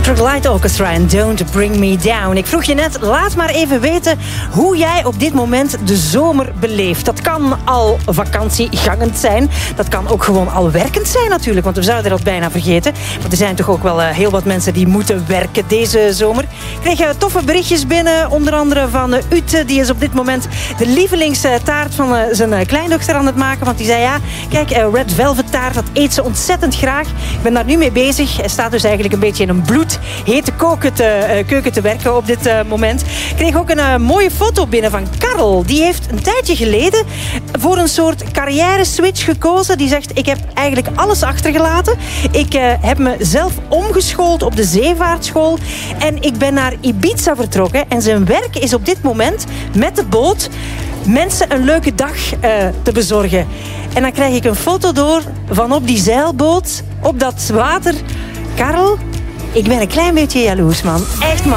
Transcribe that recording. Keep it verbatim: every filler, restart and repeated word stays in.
Electric Light Orchestra en Don't Bring Me Down. Ik vroeg je net, laat maar even weten hoe jij op dit moment de zomer beleeft. Dat kan al vakantiegangend zijn. Dat kan ook gewoon al werkend zijn natuurlijk, want we zouden dat bijna vergeten. Want er zijn toch ook wel uh, heel wat mensen die moeten werken deze zomer. Ik kreeg uh, toffe berichtjes binnen, onder andere van uh, Ute. Die is op dit moment de lievelingstaart van uh, zijn uh, kleindochter aan het maken. Want die zei, ja, kijk, uh, Red Velvet taart, dat eet ze ontzettend graag. Ik ben daar nu mee bezig. Hij staat dus eigenlijk een beetje in een bloedhete keuken te, uh, keuken te werken op dit uh, moment. Ik kreeg ook een uh, mooie foto binnen van Karel. Die heeft een tijdje geleden voor een soort carrière-switch gekozen. Die zegt, ik heb eigenlijk alles achtergelaten. Ik uh, heb mezelf omgeschoold op de zeevaartschool. En ik ben naar Ibiza vertrokken. En zijn werk is op dit moment met de boot mensen een leuke dag uh, te bezorgen. En dan krijg ik een foto door van op die zeilboot, op dat water. Karel, ik ben een klein beetje jaloers, man. Echt, man.